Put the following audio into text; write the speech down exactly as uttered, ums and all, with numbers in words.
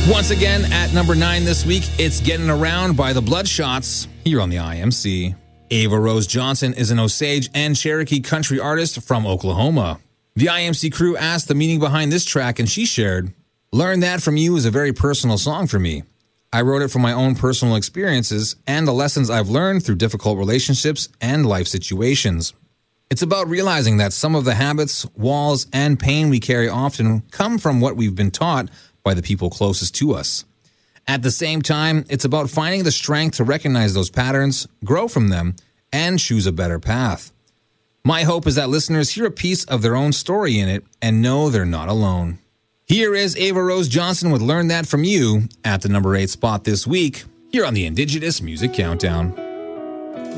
Once again, at number nine this week, it's Getting Around by the Bloodshots here on the I M C. Ava Rose Johnson is an Osage and Cherokee country artist from Oklahoma. The I M C crew asked the meaning behind this track, and she shared, "Learn That From You is a very personal song for me. I wrote it from my own personal experiences and the lessons I've learned through difficult relationships and life situations. It's about realizing that some of the habits, walls, and pain we carry often come from what we've been taught by the people closest to us. At the same time, it's about finding the strength to recognize those patterns, grow from them, and choose a better path. My hope is that listeners hear a piece of their own story in it and know they're not alone." Here is Ava Rose Johnson with Learn That From You at the number eight spot this week here on the Indigenous Music Countdown.